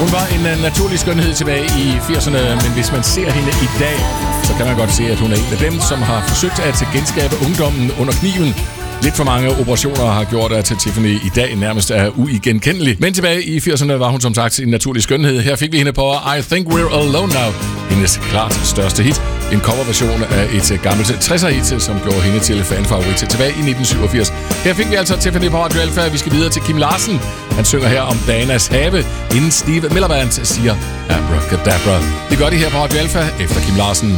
Hun var en naturlig skønhed tilbage i 80'erne, men hvis man ser hende i dag, så kan man godt se, at hun er en af dem, som har forsøgt at genskabe ungdommen under kniven. Lidt for mange operationer har gjort, at Tiffany i dag nærmest er uigenkendelig. Men tilbage i 80'erne var hun som sagt en naturlig skønhed. Her fik vi hende på I Think We're Alone Now, hendes klart største hit. En coverversion af et gammelt 60'er-hit, som gjorde hende til fanfavorit tilbage i 1987. Her fik vi altså Tiffany på Radio Alpha. Vi skal videre til Kim Larsen. Han synger her om Danas have, inden Steve Miller Band siger Abracadabra. Det gør de her på Radio Alpha efter Kim Larsen.